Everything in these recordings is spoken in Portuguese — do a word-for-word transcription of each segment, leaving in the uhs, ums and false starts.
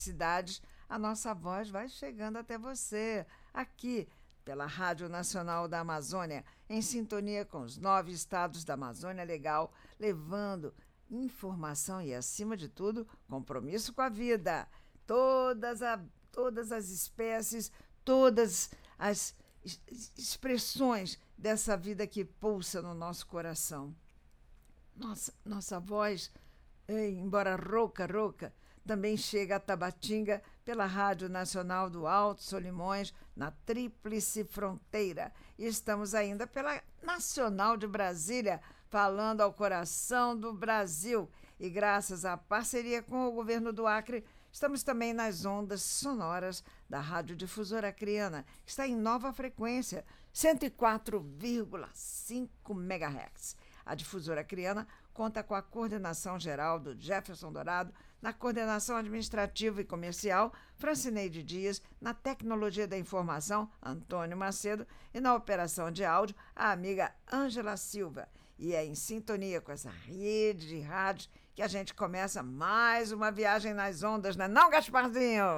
cidades, a nossa voz vai chegando até você, aqui pela Rádio Nacional da Amazônia, em sintonia com os nove estados da Amazônia Legal, levando informação e, acima de tudo, compromisso com a vida. Todas, a, todas as espécies, todas as expressões dessa vida que pulsa no nosso coração. Nossa, nossa voz, embora rouca, rouca, também chega a Tabatinga pela Rádio Nacional do Alto Solimões, na Tríplice Fronteira. E estamos ainda pela Nacional de Brasília, falando ao coração do Brasil. E graças à parceria com o governo do Acre, estamos também nas ondas sonoras da Rádio Difusora Acreana, que está em nova frequência, cento e quatro vírgula cinco megahertz. A Difusora Acreana conta com a coordenação geral do Jefferson Dourado, na coordenação administrativa e comercial, Francineide Dias, na tecnologia da informação, Antônio Macedo, e na operação de áudio, a amiga Ângela Silva. E é em sintonia com essa rede de rádios que a gente começa mais uma viagem nas ondas, não é não, Gasparzinho?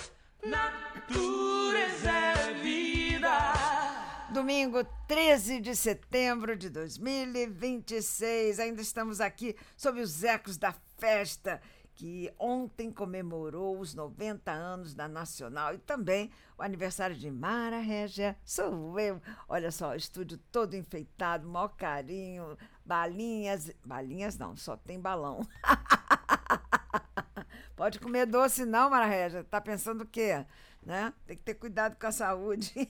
Natureza é vida. Domingo, treze de setembro de dois mil e vinte e seis, ainda estamos aqui sob os ecos da festa que ontem comemorou os noventa anos da Nacional e também o aniversário de Mara Régia, sou eu. Olha só, o estúdio todo enfeitado, maior carinho, balinhas, balinhas não, só tem balão. Pode comer doce não, Mara Régia, tá pensando o quê? Né? Tem que ter cuidado com a saúde.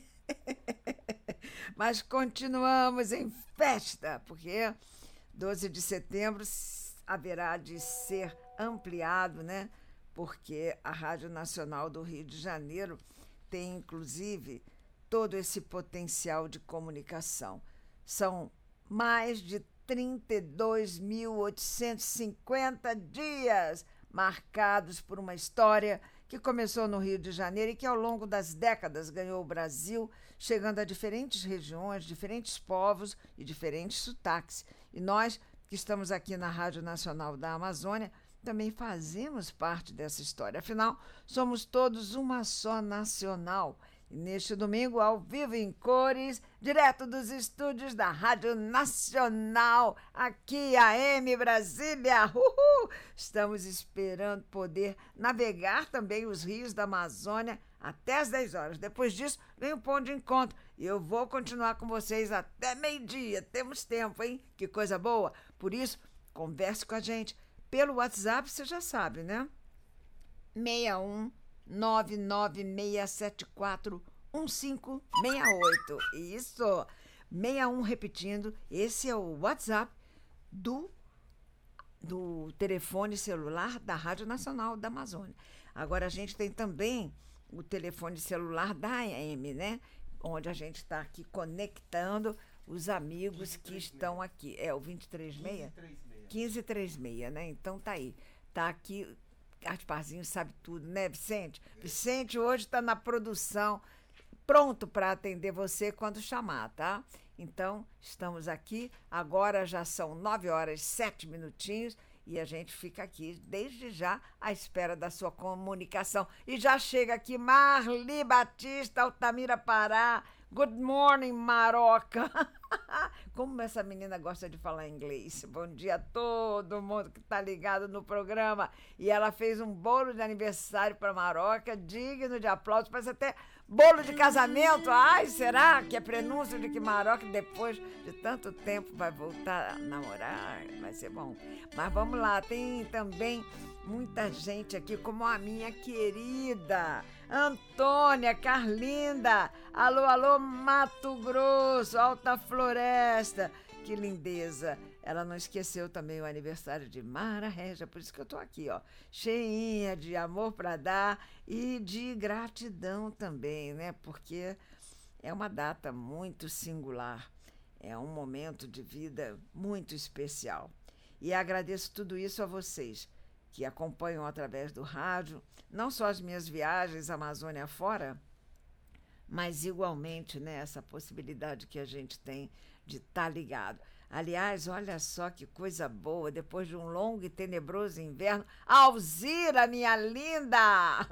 Mas continuamos em festa, porque doze de setembro haverá de ser ampliado, né? Porque a Rádio Nacional do Rio de Janeiro tem, inclusive, todo esse potencial de comunicação. São mais de trinta e dois mil oitocentos e cinquenta dias marcados por uma história que começou no Rio de Janeiro e que, ao longo das décadas, ganhou o Brasil, chegando a diferentes regiões, diferentes povos e diferentes sotaques. E nós, que estamos aqui na Rádio Nacional da Amazônia, também fazemos parte dessa história. Afinal, somos todos uma só nacional. E neste domingo, ao vivo em cores, direto dos estúdios da Rádio Nacional, aqui a M Brasília. Uhul! Estamos esperando poder navegar também os rios da Amazônia até às dez horas. Depois disso, vem o ponto de encontro. E eu vou continuar com vocês até meio-dia. Temos tempo, hein? Que coisa boa. Por isso, converse com a gente pelo WhatsApp, você já sabe, né? seis um nove nove seis sete quatro um cinco seis oito. Isso, sessenta e um, repetindo, esse é o WhatsApp do, do telefone celular da Rádio Nacional da Amazônia. Agora a gente tem também o telefone celular da A M, né? Onde a gente está aqui conectando os amigos que estão aqui. É o vinte e três seis? quinze trinta e seis, né? Então tá aí. Tá aqui. Gasparzinho sabe tudo, né, Vicente? Vicente hoje está na produção, pronto para atender você quando chamar, tá? Então, estamos aqui, agora já são nove horas e sete minutinhos e a gente fica aqui desde já à espera da sua comunicação. E já chega aqui Marli Batista, Altamira, Pará. Good morning, Maroca. Como essa menina gosta de falar inglês. Bom dia a todo mundo que está ligado no programa. E ela fez um bolo de aniversário para Maroca, digno de aplausos, parece até bolo de casamento. Ai, será que é prenúncio de que Maroca, depois de tanto tempo, vai voltar a namorar? Vai ser bom. Mas vamos lá, tem também muita gente aqui, como a minha querida Antônia Carlinda. Alô, alô, Mato Grosso, Alta Floresta. Que lindeza. Ela não esqueceu também o aniversário de Mara Régia, por isso que eu tô aqui, ó, cheinha de amor para dar e de gratidão também, né? Porque é uma data muito singular, é um momento de vida muito especial. E agradeço tudo isso a vocês que acompanham através do rádio, não só as minhas viagens Amazônia fora, mas igualmente, né, essa possibilidade que a gente tem de estar ligado. Aliás, olha só que coisa boa, depois de um longo e tenebroso inverno, Alzira, minha linda!